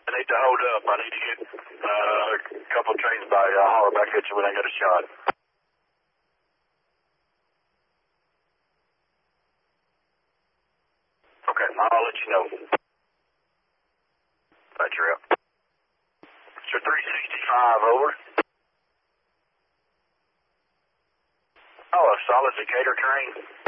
need to hold up. I need to get a couple trains by you. I'll holler back at you when I get a shot. Okay, I'll let you know. Right, you're up. It's your 365, over. Oh, a solid Decatur train.